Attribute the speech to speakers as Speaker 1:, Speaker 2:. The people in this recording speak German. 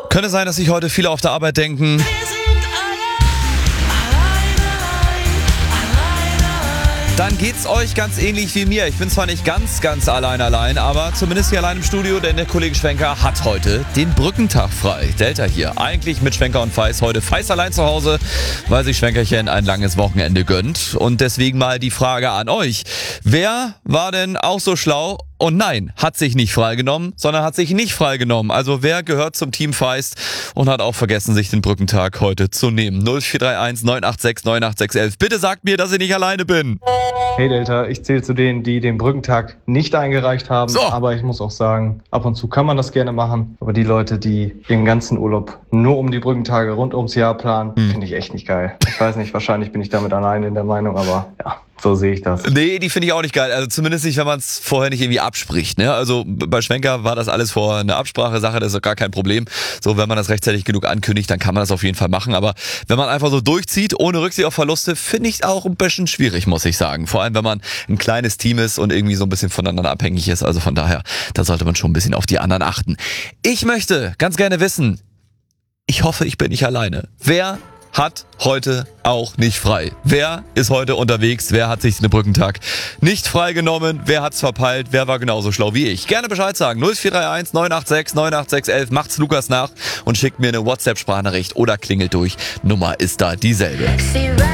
Speaker 1: Könnte sein, dass sich heute viele auf der Arbeit denken, dann geht's euch ganz ähnlich wie mir. Ich bin zwar nicht ganz allein, aber zumindest hier allein im Studio, denn der Kollege Schwenker hat heute den Brückentag frei. Delta hier, eigentlich mit Schwenker und Feis. Heute Feis allein zu Hause, weil sich Schwenkerchen ein langes Wochenende gönnt. Und deswegen mal die Frage an euch. Wer war denn auch so schlau? Und nein, hat sich nicht freigenommen, sondern hat sich nicht freigenommen. Also wer gehört zum Team Feist und hat auch vergessen, sich den Brückentag heute zu nehmen? 0431 986 98611. Bitte sagt mir, dass ich nicht alleine bin.
Speaker 2: Hey Delta, ich zähle zu denen, die den Brückentag nicht eingereicht haben.
Speaker 1: So.
Speaker 2: Aber ich muss auch sagen, ab und zu kann man das gerne machen. Aber die Leute, die den ganzen Urlaub nur um die Brückentage rund ums Jahr planen, finde ich echt nicht geil. Ich weiß nicht, wahrscheinlich bin ich damit alleine in der Meinung, aber ja. So sehe ich das.
Speaker 1: Nee, die finde ich auch nicht geil. Also zumindest nicht, wenn man es vorher nicht irgendwie abspricht. Ne? Also bei Schwenker war das alles vorher eine Absprachesache, das ist doch gar kein Problem. So, wenn man das rechtzeitig genug ankündigt, dann kann man das auf jeden Fall machen. Aber wenn man einfach so durchzieht, ohne Rücksicht auf Verluste, finde ich es auch ein bisschen schwierig, muss ich sagen. Vor allem, wenn man ein kleines Team ist und irgendwie so ein bisschen voneinander abhängig ist. Also von daher, da sollte man schon ein bisschen auf die anderen achten. Ich möchte ganz gerne wissen, ich hoffe, ich bin nicht alleine. Wer hat heute auch nicht frei? Wer ist heute unterwegs? Wer hat sich den Brückentag nicht freigenommen? Wer hat's verpeilt? Wer war genauso schlau wie ich? Gerne Bescheid sagen. 0431 986 98611. Macht's Lukas nach und schickt mir eine WhatsApp-Sprachnachricht oder klingelt durch. Nummer ist da dieselbe.